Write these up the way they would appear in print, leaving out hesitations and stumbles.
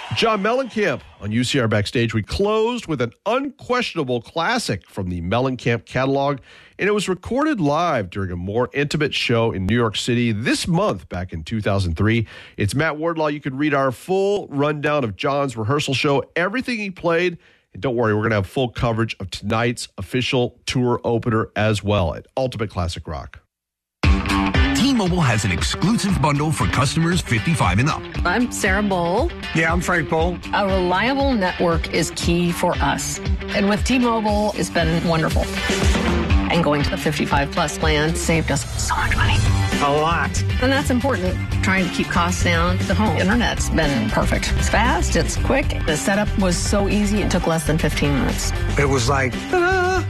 John Mellencamp on UCR Backstage. We closed with an unquestionable classic from the Mellencamp catalog, and it was recorded live during a more intimate show in New York City this month back in 2003. It's Matt Wardlaw. You can read our full rundown of John's rehearsal show, everything he played, and don't worry, we're going to have full coverage of tonight's official tour opener as well at Ultimate Classic Rock. T-Mobile has an exclusive bundle for customers 55 and up. I'm Sarah Bowl. Yeah, I'm Frank Bowl. A reliable network is key for us. And with T-Mobile, it's been wonderful. And going to the 55 plus plan saved us so much money. A lot. And that's important. Trying to keep costs down. The home internet's been perfect. It's fast, it's quick. The setup was so easy, it took less than 15 minutes. It was like, ta-da!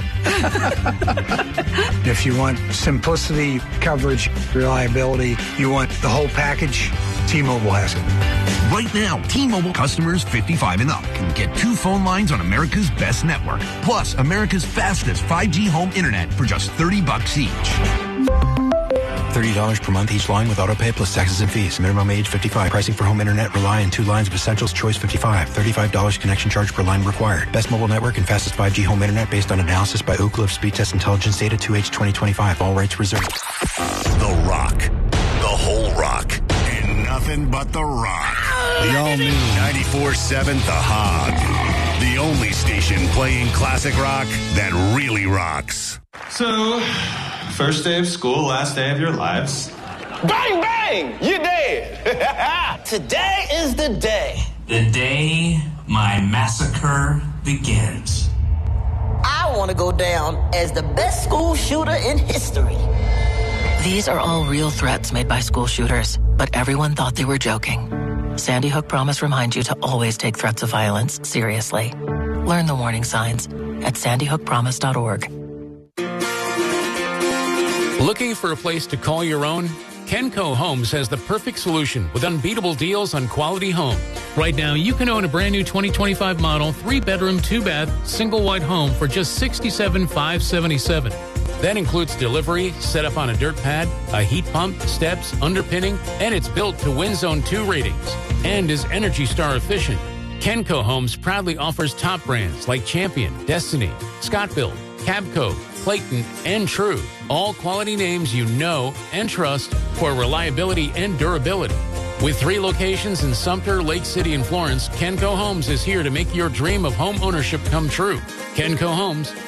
If you want simplicity, coverage, reliability, you want the whole package, T-Mobile has it. Right now, T-Mobile customers 55 and up can get 2 phone lines on America's best network, plus America's fastest 5G home internet for just $30 each. $30 per month each line with autopay plus taxes and fees. Minimum age 55. Pricing for home internet rely on 2 lines of Essentials Choice 55. $35 connection charge per line required. Best mobile network and fastest 5G home internet based on analysis by Ookla of Speed Test Intelligence data 2H 2025. All rights reserved. The Rock. The whole Rock. And nothing but The Rock. The all-new 94.7 The Hog. The only station playing classic rock that really rocks. So, first day of school, last day of your lives. Bang, bang! You're dead! Today is the day. The day my massacre begins. I want to go down as the best school shooter in history. These are all real threats made by school shooters, but everyone thought they were joking. Sandy Hook Promise reminds you to always take threats of violence seriously. Learn the warning signs at sandyhookpromise.org. Looking for a place to call your own? Kenco Homes has the perfect solution with unbeatable deals on quality homes. Right now, you can own a brand new 2025 model, 3-bedroom, 2-bath, single-wide home for just $67,577. That includes delivery, set up on a dirt pad, a heat pump, steps, underpinning, and it's built to Wind Zone 2 ratings and is Energy Star efficient. Kenco Homes proudly offers top brands like Champion, Destiny, Scott-Built, Cabco, Clayton, and True. All quality names you know and trust for reliability and durability. With 3 locations in Sumter, Lake City, and Florence, Kenco Homes is here to make your dream of home ownership come true. Kenco Homes,